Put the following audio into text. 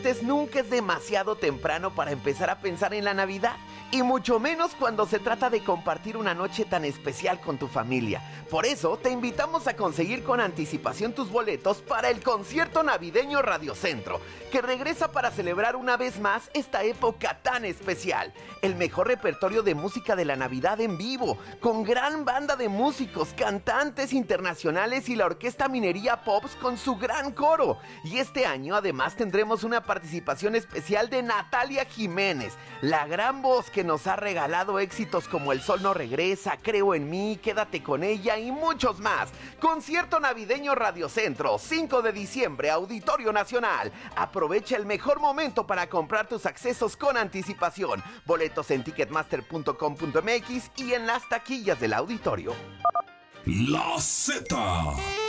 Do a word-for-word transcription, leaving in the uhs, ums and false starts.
adolescentes nunca es demasiado temprano para empezar a pensar en la Navidad, y mucho menos cuando se trata de compartir una noche tan especial con tu familia. Por eso te invitamos a conseguir con anticipación tus boletos para el concierto navideño Radiocentro, que regresa para celebrar una vez más esta época tan especial. El mejor repertorio de música de la Navidad en vivo, con gran banda de músicos, cantantes internacionales y la Orquesta Minería Pops con su gran coro. Y este año además tendremos una participación especial de Natalia Jiménez, la gran voz que nos ha regalado éxitos como El Sol No Regresa, Creo en Mí, Quédate con Ella y muchos más. Concierto navideño Radiocentro, cinco de diciembre, Auditorio Nacional. Aprovecha el mejor momento para comprar tus accesos con anticipación. Boletos en ticketmaster punto com punto m x y en las taquillas del auditorio. La Z.